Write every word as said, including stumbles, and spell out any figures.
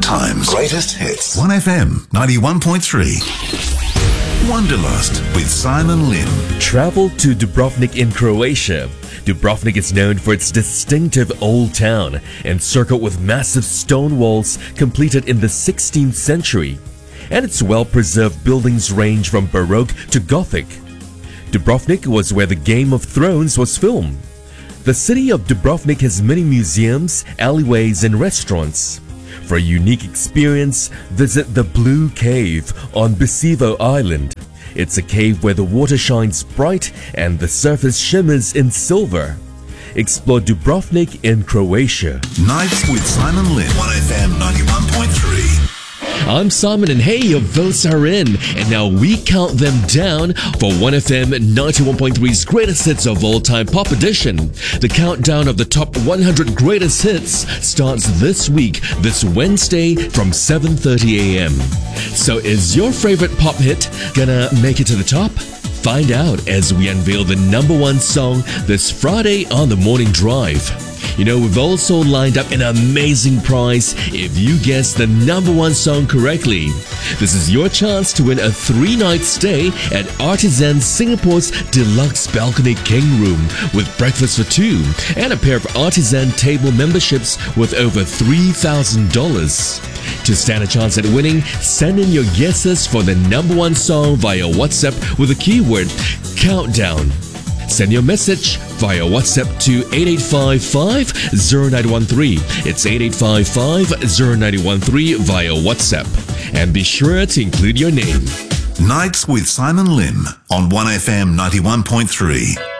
times. Greatest hits. one F M ninety-one point three. Wanderlust with Simon Lim. Travel to Dubrovnik in Croatia. Dubrovnik is known for its distinctive old town, encircled with massive stone walls completed in the sixteenth century. And its well-preserved buildings range from Baroque to Gothic. Dubrovnik was where the Game of Thrones was filmed. The city of Dubrovnik has many museums, alleyways and restaurants. For a unique experience, visit the Blue Cave on Bisivo Island. It's a cave where the water shines bright and the surface shimmers in silver. Explore Dubrovnik in Croatia. Nights with Simon Lim. one F M ninety-one point three. I'm Simon, and hey, your votes are in, and now we count them down for one F M ninety-one point three's Greatest Hits of All Time Pop Edition. The countdown of the top one hundred greatest hits starts this week, this Wednesday from seven thirty a m So is your favorite pop hit gonna make it to the top? Find out as we unveil the number one song this Friday on the Morning Drive. You know, we've also lined up an amazing prize if you guess the number one song correctly. This is your chance to win a three-night stay at Artisan Singapore's deluxe balcony king room with breakfast for two and a pair of Artisan table memberships worth over three thousand dollars. To stand a chance at winning, send in your guesses for the number one song via WhatsApp with the keyword countdown. Send your message via WhatsApp to eight eight five five, zero nine one three. It's eight eight five five, zero nine one three via WhatsApp. And be sure to include your name. Nights with Simon Lim on one F M ninety-one point three.